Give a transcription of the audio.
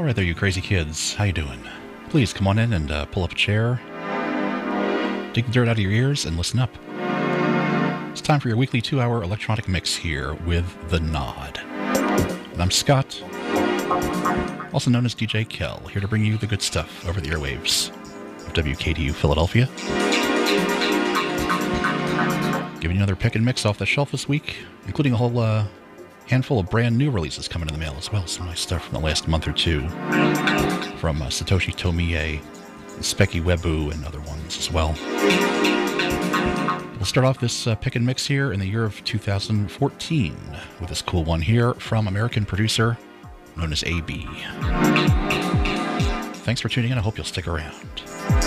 All right there, you crazy kids. How you doing? Please come on in and pull up a chair. Dig the dirt out of your ears and listen up. It's time for your weekly 2-hour electronic mix here with The Nod. And I'm Scott, also known as DJ Kel, here to bring you the good stuff over the airwaves of WKDU Philadelphia. Giving you another pick and mix off the shelf this week, including a whole handful of brand new releases coming in the mail as well. Some nice stuff from the last month or two from Satoshi Tomie, Specky Webu, and other ones as well. We'll start off this pick and mix here in the year of 2014 with this cool one here from American producer known as AB. Thanks for tuning in. I hope you'll stick around.